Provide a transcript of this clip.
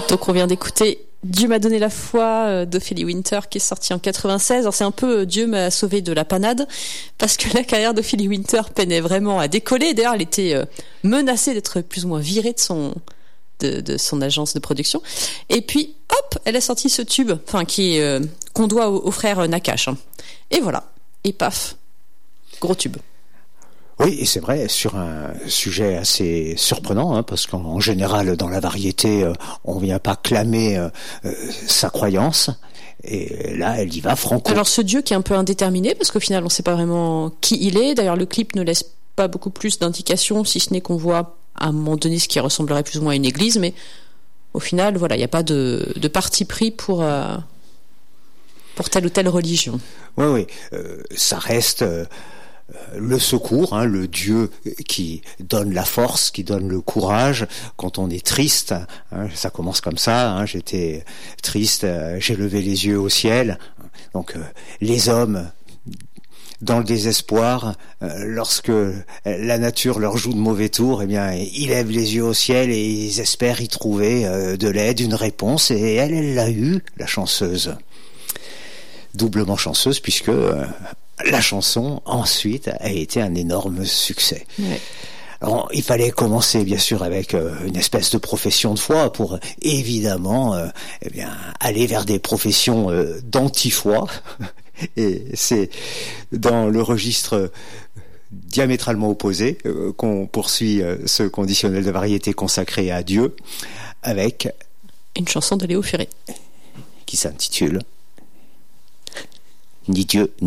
Donc on vient d'écouter Dieu m'a donné la foi d'Ophélie Winter qui est sorti en 96. Alors c'est un peu Dieu m'a sauvé de la panade parce que la carrière d'Ophélie Winter peinait vraiment à décoller. D'ailleurs, elle était menacée d'être plus ou moins virée de son agence de production. Et puis hop, elle a sorti ce tube, qu'on doit au frère Nakache. Et voilà. Et paf, gros tube. Oui, et c'est vrai, sur un sujet assez surprenant, parce qu'en général, dans la variété, on vient pas clamer sa croyance, et là, elle y va franco. Alors ce Dieu qui est un peu indéterminé, parce qu'au final, on sait pas vraiment qui il est. D'ailleurs, le clip ne laisse pas beaucoup plus d'indications, si ce n'est qu'on voit à un moment donné ce qui ressemblerait plus ou moins à une église, mais au final, voilà, il n'y a pas de parti pris pour telle ou telle religion. Oui, ça reste... le secours, le Dieu qui donne la force, qui donne le courage quand on est triste. Ça commence comme ça. J'étais triste, j'ai levé les yeux au ciel. Donc les hommes, dans le désespoir, lorsque la nature leur joue de mauvais tours, eh bien ils lèvent les yeux au ciel et ils espèrent y trouver de l'aide, une réponse. Et elle l'a eu, la chanceuse. Doublement chanceuse puisque la chanson, ensuite, a été un énorme succès. Ouais. Alors, il fallait commencer, bien sûr, avec une espèce de profession de foi pour, évidemment, aller vers des professions d'anti-foi. Et c'est dans le registre diamétralement opposé qu'on poursuit ce conditionnel de variété consacré à Dieu avec... une chanson de Léo Ferré. Qui s'intitule « Ni Dieu, ni Maître ».